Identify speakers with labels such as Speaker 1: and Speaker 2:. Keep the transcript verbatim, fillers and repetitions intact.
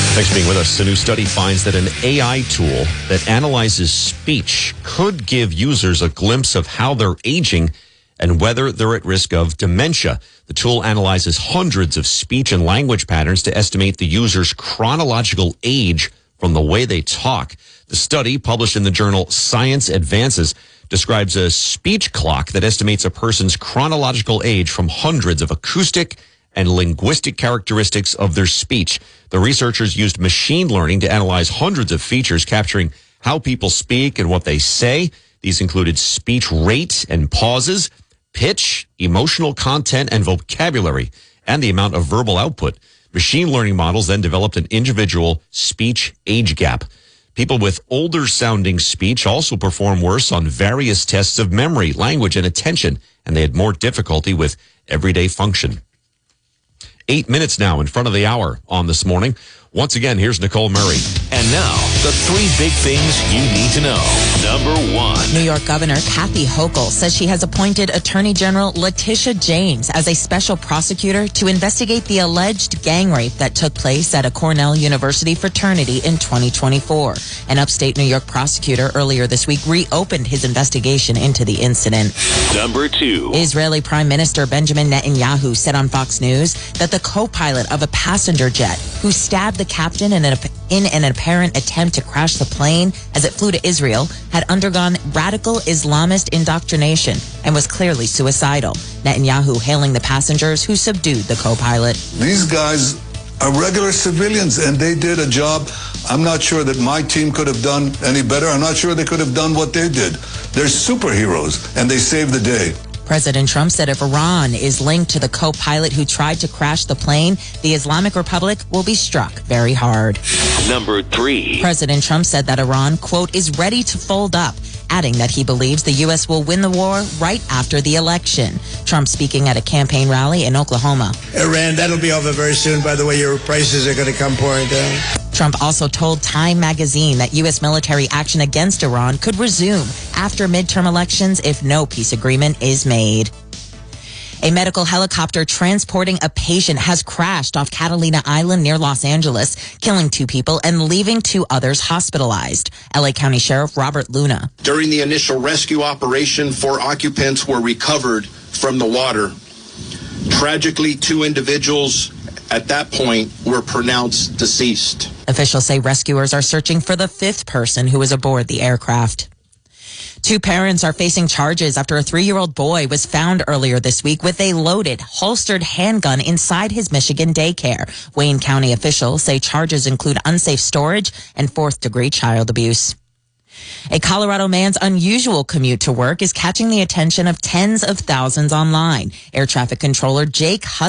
Speaker 1: Thanks for being with us. A new study finds that an A I tool that analyzes speech could give users a glimpse of how they're aging and whether they're at risk of dementia. The tool analyzes hundreds of speech and language patterns to estimate the user's chronological age from the way they talk. The study, published in the journal Science Advances, describes a speech clock that estimates a person's chronological age from hundreds of acoustic and linguistic characteristics of their speech. The researchers used machine learning to analyze hundreds of features capturing how people speak and what they say. These included speech rate and pauses, pitch, emotional content and vocabulary, and the amount of verbal output. Machine learning models then developed an individual speech age gap. People with older sounding speech also perform worse on various tests of memory, language, and attention, and they had more difficulty with everyday function. Eight minutes now in front of the hour on This Morning. Once again, here's Nicole Murray.
Speaker 2: And now, the three big things you need to know. Number one.
Speaker 3: New York Governor Kathy Hochul says she has appointed Attorney General Letitia James as a special prosecutor to investigate the alleged gang rape that took place at a Cornell University fraternity in twenty twenty-four. An upstate New York prosecutor earlier this week reopened his investigation into the incident.
Speaker 2: Number two.
Speaker 3: Israeli Prime Minister Benjamin Netanyahu said on Fox News that the co-pilot of a passenger jet who stabbed the captain in an, in an apparent attempt to crash the plane as it flew to Israel had undergone radical Islamist indoctrination and was clearly suicidal. Netanyahu hailing the passengers who subdued the co-pilot.
Speaker 4: These guys are regular civilians and they did a job I'm not sure that my team could have done any better. I'm not sure they could have done what they did. They're superheroes and they saved the day.
Speaker 3: President Trump said if Iran is linked to the co-pilot who tried to crash the plane, the Islamic Republic will be struck very hard.
Speaker 2: Number three.
Speaker 3: President Trump said that Iran, quote, is ready to fold up, adding that he believes the U S will win the war right after the election. Trump speaking at a campaign rally in Oklahoma.
Speaker 5: Iran, that'll be over very soon. By the way, your prices are going to come pouring down.
Speaker 3: Trump also told Time magazine that U S military action against Iran could resume after midterm elections if no peace agreement is made. A medical helicopter transporting a patient has crashed off Catalina Island near Los Angeles, killing two people and leaving two others hospitalized. L A County Sheriff Robert Luna.
Speaker 6: During the initial rescue operation, four occupants were recovered from the water. Tragically, two individuals at that point were pronounced deceased.
Speaker 3: Officials say rescuers are searching for the fifth person who was aboard the aircraft. Two parents are facing charges after a three-year-old boy was found earlier this week with a loaded, holstered handgun inside his Michigan daycare. Wayne County officials say charges include unsafe storage and fourth-degree child abuse. A Colorado man's unusual commute to work is catching the attention of tens of thousands online. Air traffic controller Jake Hudson